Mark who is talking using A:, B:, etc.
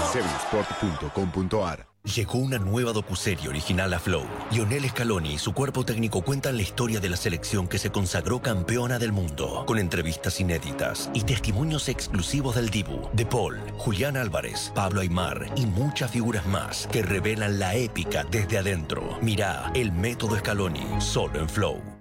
A: 7sport.com.ar.
B: Llegó una nueva docuserie original a Flow. Lionel Scaloni y su cuerpo técnico cuentan la historia de la selección que se consagró campeona del mundo, con entrevistas inéditas y testimonios exclusivos del Dibu, De Paul, Julián Álvarez, Pablo Aimar y muchas figuras más que revelan la épica desde adentro. Mirá El Método Scaloni, solo en Flow.